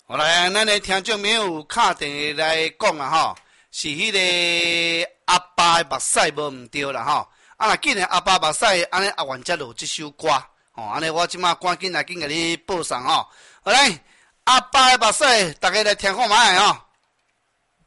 后来咱的听众朋友敲电话来讲啊吼，是迄个阿爸的目屎无毋对啦吼。啊，若既然阿爸目屎安尼阿元才有即首歌，吼，安尼我即马赶紧来甲你报上吼。好来，阿爸的目屎，大家来听看卖吼。